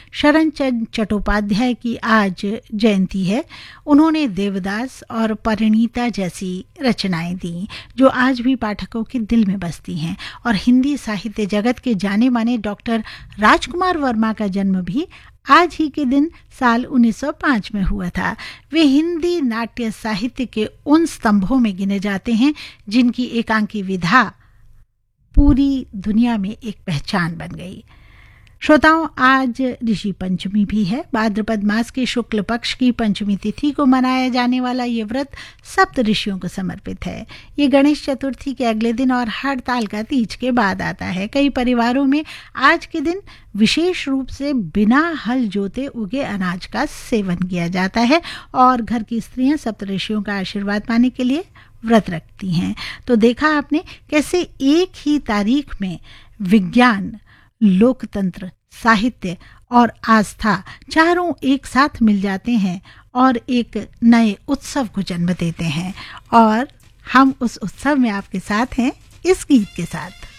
शरण चंद्र चट्टोपाध्याय की आज जयंती है। उन्होंने देवदास और परिणीता जैसी रचनाएं दी जो आज भी पाठकों के दिल में बसती हैं। और हिंदी साहित्य जगत के जाने माने डॉक्टर राजकुमार वर्मा का जन्म भी आज ही के दिन साल 1905 में हुआ था। वे हिंदी नाट्य साहित्य के उन स्तंभों में गिने जाते हैं जिनकी एकांकी विधा पूरी दुनिया में एक पहचान बन गई। श्रोताओं, आज ऋषि पंचमी भी है। भाद्रपद मास के शुक्ल पक्ष की पंचमी तिथि को मनाया जाने वाला ये व्रत सप्त ऋषियों को समर्पित है। ये गणेश चतुर्थी के अगले दिन और हड़ताल का तीज के बाद आता है। कई परिवारों में आज के दिन विशेष रूप से बिना हल जोते उगे अनाज का सेवन किया जाता है और घर की स्त्रियां सप्त ऋषियों का आशीर्वाद पाने के लिए व्रत रखती हैं। तो देखा आपने कैसे एक ही तारीख में विज्ञान, लोकतंत्र, साहित्य और आस्था चारों एक साथ मिल जाते हैं और एक नए उत्सव को जन्म देते हैं। और हम उस उत्सव में आपके साथ हैं इस गीत के साथ।